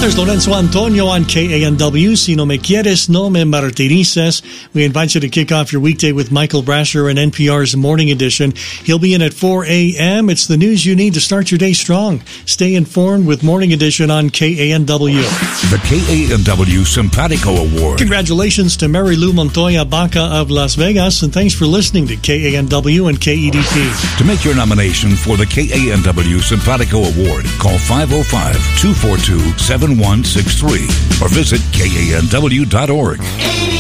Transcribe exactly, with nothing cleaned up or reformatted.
There's Lorenzo Antonio on K A N W. Si no me quieres, no me martirizas. We invite you to kick off your weekday with Michael Brasher in N P R's Morning Edition. He'll be in at four a.m. It's the news you need to start your day strong. Stay informed with Morning Edition on K A N W. The K A N W Simpatico Award. Congratulations to Mary Lou Montoya Baca of Las Vegas, and thanks for listening to K A N W and K E D P. To make your nomination for the K A N W Simpatico Award, call five oh five, two four two, seven one six three or visit K A N W dot org.